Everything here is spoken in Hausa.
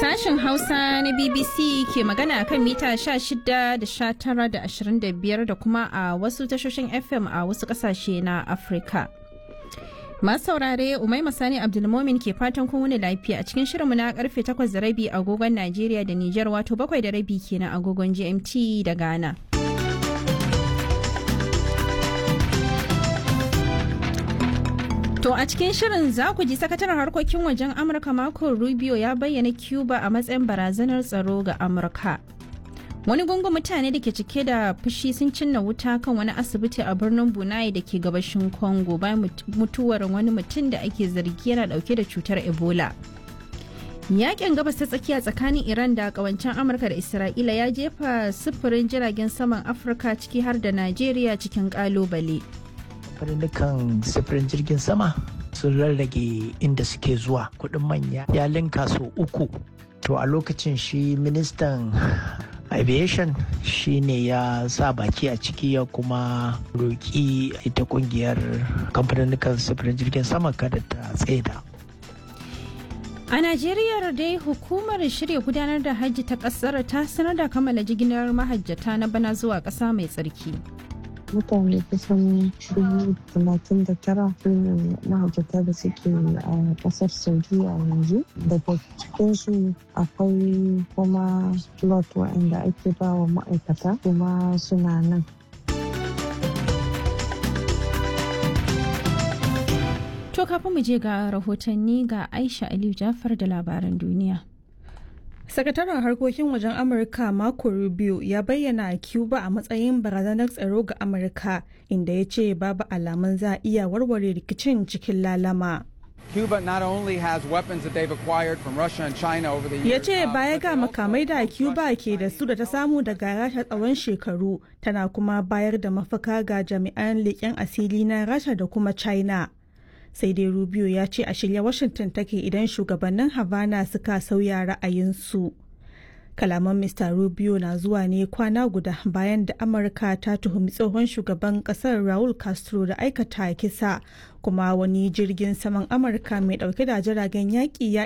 Sashen Hausa na BBC ke magana kan mita 16 da 19 da 25 da kuma a wasu tashoshin FM a wasu kasashe na Afirka. Masu saurare Umaima Sani Abdulmomin ke fatan kun wuni lafiya a cikin shirinmu na karfe 8:30 agogon Najeriya da Nijar wato 7:30 kenan agogon GMT da Ghana. To a cikin shirin za ku ji sakataren harkokin wajen Amurka Marco Rubio ya bayyana Cuba a matsayin barazanar tsaro ga Amurka. Wani gungun mutane da ke cike da fushi sun cinna wuta kan wani asibiti a birnin Bunai da ke gabashin Congo bayan mutuwar wani mutum da ake zargi yana dauke da cutar Ebola. Yakin gabas ta tsakiya tsakanin Iran da kawancen Amurka da Isra'ila ya jefa sufurin jiragen saman Afirka ciki har da Najeriya cikin kalubale. Kamfanin sifirin jirgin sama sun rarrage inda suke zuwa kudin manya ya linka so 3 to a lokacin shi ministan aviation shi ne ya sa baki a ciki ya kuma roƙi ita kungiyar kamfanin sifirin jirgin sama kada ta tsaida. A Najeriya dai hukumar shirya gudanar da hajji ta kasar ta sanar da kammala jigilar mahajjata na bana zuwa ƙasa mai tsarki. Mutane kusan 39,000 su ne mahajjata da suke a kasar Saudiya yanzu. Daga cikinsu akwai kuma lot waɗanda ake ba wa ma'aikata kuma suna nan. To kafin mu je ga rahotanni ga Aisha Aliyu Jafar da labaran duniya. Sakataren harkokin wajen Amurka Marco Rubio ya bayyana Cuba a matsayin barazanar tsaro ga Amurka, inda ya ce babu alamun za a iya warware rikicin cikin lalama. Cuba not only has weapons that they've acquired from Russia and China over the years. Ya ce baya ga makamai da Cuba ke da su da ta samu daga Rasha tsawon shekaru, tana kuma bayar da mafaka ga jami'an leƙen asiri na Rasha da kuma China. Sai dai Rubio ya ce a shirya Washington take idan shugabannin Havana suka sauya ra'ayinsu. Kalaman Mr. Rubio na zuwa ne kwana guda bayan da Amurka ta tuhumi tsohon shugaban kasar Raul Castro da aikata kisa, kuma wani jirgin saman Amurka mai dauke da jiragen yaƙi ya